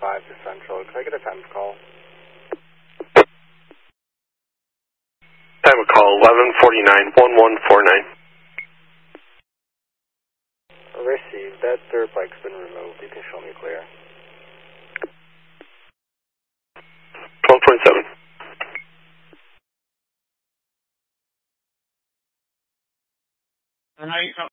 to Central. Could I get a time of call? Time of call 11:49, 1149. Received. That dirt bike's been removed. You can show me clear. 12.7. And